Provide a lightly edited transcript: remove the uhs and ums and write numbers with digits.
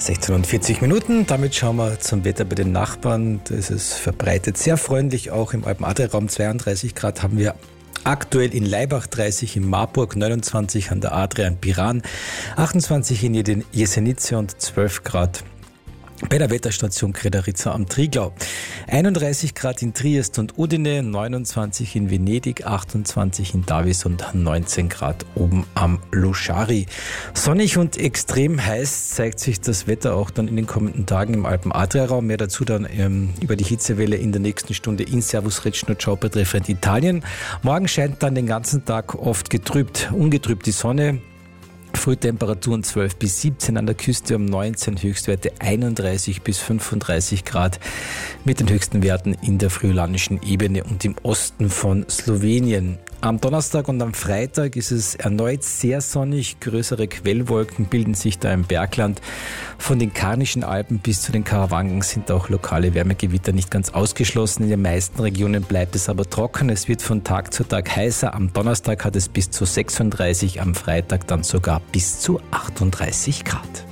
16:40. Damit schauen wir zum Wetter bei den Nachbarn. Da ist es verbreitet sehr freundlich, auch im Alpen-Adria-Raum. 32 Grad haben wir aktuell in Laibach, 30 in Marburg, 29 an der Adria in Piran, 28 in Jesenice und 12 Grad bei der Wetterstation Kreda-Riza am Triglau. 31 Grad in Triest und Udine, 29 in Venedig, 28 in Davis und 19 Grad oben am Luschari. Sonnig und extrem heiß zeigt sich das Wetter auch dann in den kommenden Tagen im Alpen-Adria-Raum. Mehr dazu dann über die Hitzewelle in der nächsten Stunde in Servus Recno Ciao betreffend Italien. Morgen scheint dann den ganzen Tag oft ungetrübt die Sonne. Frühtemperaturen 12 bis 17, an der Küste um 19, Höchstwerte 31 bis 35 Grad mit den höchsten Werten in der friulanischen Ebene und im Osten von Slowenien. Am Donnerstag und am Freitag ist es erneut sehr sonnig. Größere Quellwolken bilden sich da im Bergland. Von den Karnischen Alpen bis zu den Karawanken sind auch lokale Wärmegewitter nicht ganz ausgeschlossen. In den meisten Regionen bleibt es aber trocken. Es wird von Tag zu Tag heißer. Am Donnerstag hat es bis zu 36, am Freitag dann sogar bis zu 38 Grad.